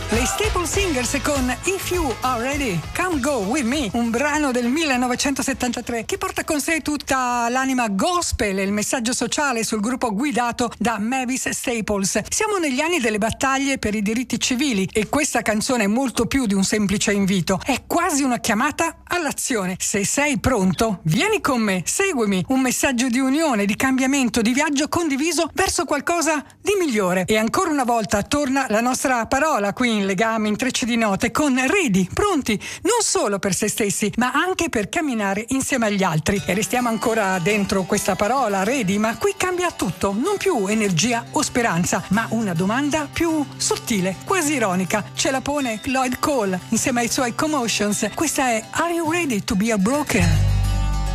Le Staple Singers con If You Are Ready, Come Go With Me, un brano del 1973 che porta con sé tutta l'anima gospel e il messaggio sociale sul gruppo guidato da Mavis Staples. Siamo negli anni delle battaglie per i diritti civili e questa canzone è molto più di un semplice invito, è quasi una chiamata all'azione. Se sei pronto, vieni con me, seguimi, un messaggio di unione, di cambiamento, di viaggio condiviso verso qualcosa di migliore. E ancora una volta torna la nostra parola qui in Legame, intrecci di note, con ready, pronti, non solo per se stessi, ma anche per camminare insieme agli altri. E restiamo ancora dentro questa parola, ready, ma qui cambia tutto, non più energia o speranza, ma una domanda più sottile, quasi ironica. Ce la pone Lloyd Cole insieme ai suoi Commotions. Questa è Are You Ready to Be a Broken?